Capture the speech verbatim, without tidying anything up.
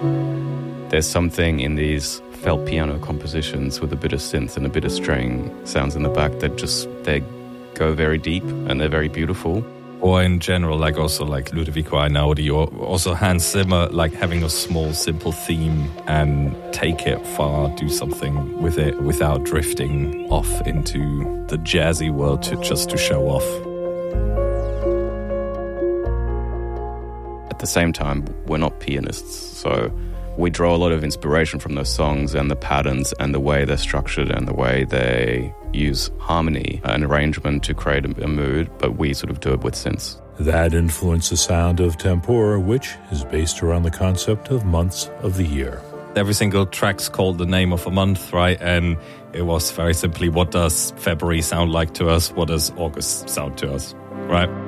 There's something in these felt piano compositions with a bit of synth and a bit of string sounds in the back that just, they go very deep and they're very beautiful. Or in general, like also like Ludovico Einaudi or also Hans Zimmer, like having a small, simple theme and take it far, do something with it without drifting off into the jazzy world to, just to show off. At the same time, we're not pianists, so we draw a lot of inspiration from those songs and the patterns and the way they're structured and the way they use harmony and arrangement to create a, a mood, but we sort of do it with synths. That influenced the sound of Tempora, which is based around the concept of months of the year. Every single track's called the name of a month, right? And it was very simply, what does February sound like to us? What does August sound to us, right?